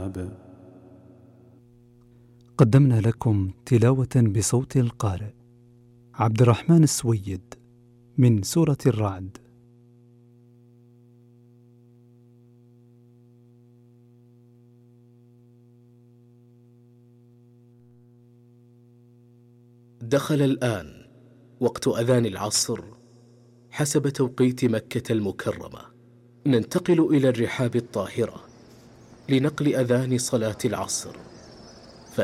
الرحاب. قدمنا لكم تلاوة بصوت القارئ عبد الرحمن السويد من سورة الرعد. دخل الآن وقت أذان العصر حسب توقيت مكة المكرمة. ننتقل إلى الرحاب الطاهرة لنقل أذان صلاة العصر.